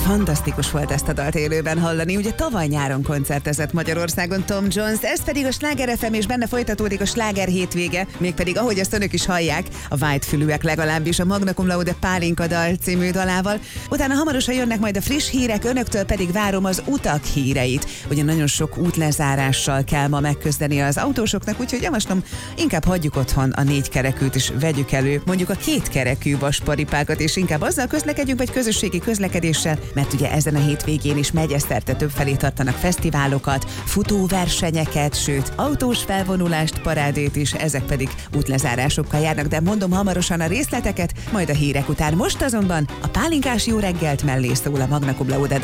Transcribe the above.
Fantasztikus volt ezt a dalt élőben hallani. Ugye tavaly nyáron koncertezett Magyarországon Tom Jones, ez pedig a Sláger FM, és benne folytatódik a sláger hétvége, mégpedig ahogy ezt önök is hallják, a Whitefülűek legalábbis a Magna Cum Laude Pálinka dal című dalával. Utána hamarosan jönnek majd a friss hírek, önöktől pedig várom az utak híreit. Ugye nagyon sok útlezárással kell ma megküzdeni az autósoknak, úgyhogy javaslom, inkább hagyjuk otthon a 4 kerekűt, és vegyük elő mondjuk a 2 kerekű vasparipákat, és inkább azzal közlekedjünk, vagy közösségi közlekedéssel, mert ugye ezen a hétvégén is megyeszerte többfelé tartanak fesztiválokat, futóversenyeket, sőt autós felvonulást, parádét is, ezek pedig útlezárásokkal járnak, de mondom hamarosan a részleteket, majd a hírek után. Most azonban a pálinkás jó reggelt mellé szól a Magna Cum Laude